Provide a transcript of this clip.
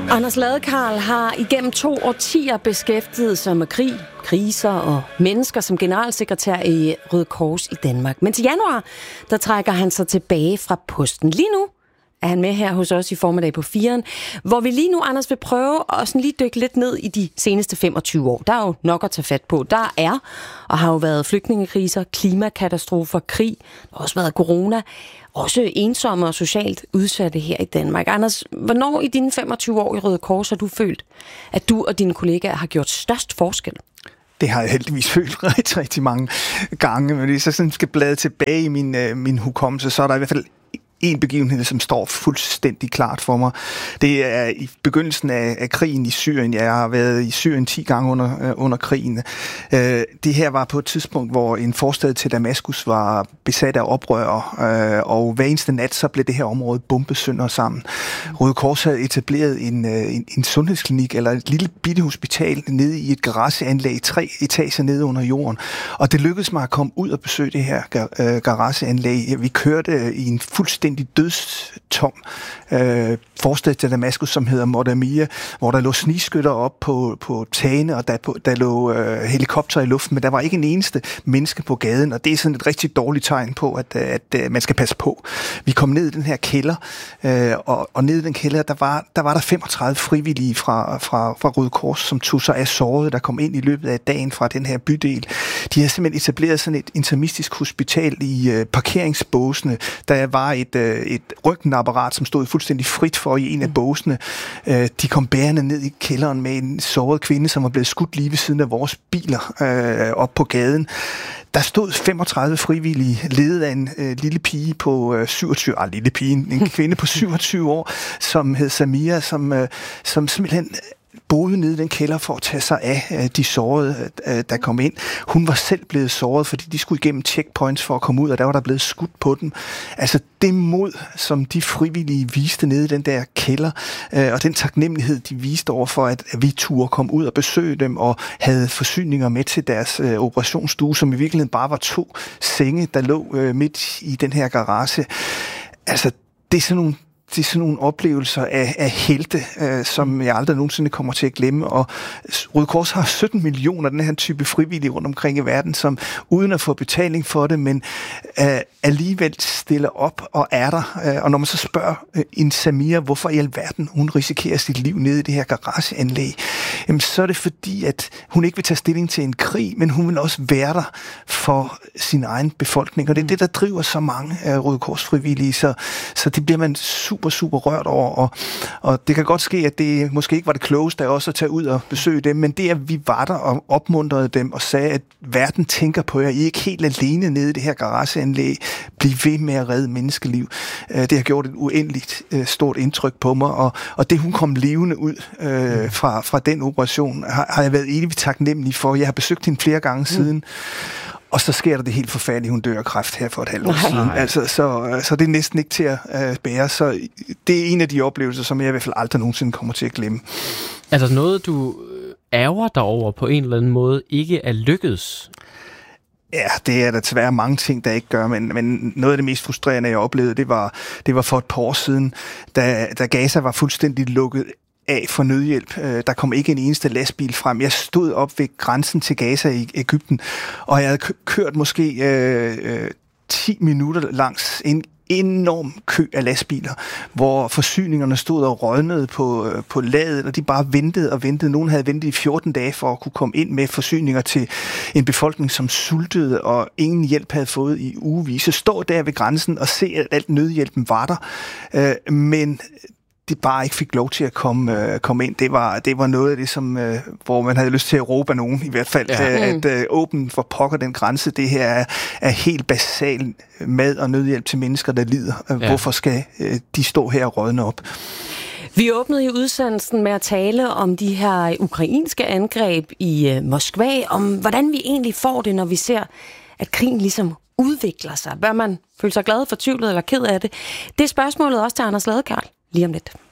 Anders Ladekarl har igennem 2 årtier beskæftiget sig med krig, kriser og mennesker som generalsekretær i Røde Kors i Danmark. Men til januar, der trækker han sig tilbage fra posten. Lige nu er han med her hos os i formiddag på 4'eren, hvor vi lige nu, Anders, vil prøve at sådan lige dykke lidt ned i de seneste 25 år. Der er jo nok at tage fat på. Der er og har jo været flygtningekriser, klimakatastrofer, krig, der har også været corona, også ensomme og socialt udsatte her i Danmark. Anders, hvornår i dine 25 år i Røde Kors har du følt, at du og dine kollegaer har gjort størst forskel? Det har jeg heldigvis følt rigtig mange gange, men hvis jeg sådan skal blade tilbage i min hukommelse, så er der i hvert fald en begivenhed, som står fuldstændig klart for mig. Det er i begyndelsen af krigen i Syrien. Jeg har været i Syrien 10 gange under krigen. Det her var på et tidspunkt, hvor en forstad til Damaskus var besat af oprørere, og hver eneste nat så blev det her område bombet sønder sammen. Røde Kors havde etableret en sundhedsklinik, eller et lille bitte hospital nede i et garageanlæg 3 etager nede under jorden. Og det lykkedes mig at komme ud og besøge det her garageanlæg. Vi kørte i en fuldstændig dødstom forstad til Damaskus, som hedder Mordamia, hvor der lå snigskytter op på tagene, og der lå helikopter i luften, men der var ikke en eneste menneske på gaden, og det er sådan et rigtig dårligt tegn på, at man skal passe på. Vi kom ned i den her kælder, og ned i den kælder, der var der 35 frivillige fra Røde Kors, som tog sig af sårede, der kom ind i løbet af dagen fra den her bydel. De har simpelthen etableret sådan et intermistisk hospital i parkeringsbåsene. Der var et røntgenapparat, som stod fuldstændig frit for i en af båsene. De kom bærende ned i kælderen med en såret kvinde, som var blevet skudt lige ved siden af vores biler op på gaden. Der stod 35 frivillige, ledet af en lille pige på 27, en kvinde på 27 år, som hed Samia, som simpelthen boede nede i den kælder for at tage sig af de sårede, der kom ind. Hun var selv blevet såret, fordi de skulle igennem checkpoints for at komme ud, og der var der blevet skudt på dem. Altså det mod, som de frivillige viste nede i den der kælder, og den taknemmelighed, de viste over for, at vi turde komme ud og besøge dem, og havde forsyninger med til deres operationsstue, som i virkeligheden bare var 2 senge, der lå midt i den her garage. Altså det er sådan nogle oplevelser af helte, som jeg aldrig nogensinde kommer til at glemme. Og Røde Kors har 17 millioner af den her type frivillige rundt omkring i verden, som uden at få betaling for det, men alligevel stiller op og er der. Og når man så spørger en Samia, hvorfor i alverden hun risikerer sit liv nede i det her garageanlæg, jamen så er det fordi, at hun ikke vil tage stilling til en krig, men hun vil også være der for sin egen befolkning. Og det er det, der driver så mange af Røde Kors frivillige. Så det bliver man super rørt over, og det kan godt ske, at det måske ikke var det klogeste af os at tage ud og besøge dem, men det at vi var der og opmuntrede dem og sagde, at verden tænker på jer, I er ikke helt alene nede i det her garageanlæg, bliv ved med at redde menneskeliv. Det har gjort et uendeligt stort indtryk på mig, og det hun kom levende ud fra den operation, har jeg været evigt taknemmelig for. Jeg har besøgt hende flere gange siden. Og så sker der det helt forfærdelige, hun dør af kræft her for et halvt år siden. Altså, så det er næsten ikke til at bære. Så det er en af de oplevelser, som jeg i hvert fald aldrig nogensinde kommer til at glemme. Er der noget, du ærger dig over på en eller anden måde ikke er lykkedes? Ja, det er der desværre mange ting, der ikke gør, men noget af det mest frustrerende, jeg oplevede, det var for et par år siden, da Gaza var fuldstændig lukket af for nødhjælp. Der kom ikke en eneste lastbil frem. Jeg stod op ved grænsen til Gaza i Egypten, og jeg havde kørt måske 10 minutter langs en enorm kø af lastbiler, hvor forsyningerne stod og rådnede på ladet, og de bare ventede og ventede. Nogen havde ventet i 14 dage for at kunne komme ind med forsyninger til en befolkning, som sultede, og ingen hjælp havde fået i ugevis. Så stå der ved grænsen og se, at alt nødhjælpen var der, men det bare ikke fik lov til at komme ind. Det var noget af det, som hvor man havde lyst til at råbe af nogen, i hvert fald, at åbne for pokker den grænse. Det her er helt basal mad og nødhjælp til mennesker, der lider. Hvorfor skal de stå her og rådne op? Vi åbnede i udsendelsen med at tale om de her ukrainske angreb i Moskva, om hvordan vi egentlig får det, når vi ser, at krigen ligesom udvikler sig. Bør man føle sig glad, fortvivlet eller ked af det? Det er spørgsmålet også til Anders Ladekarl lige om lidt.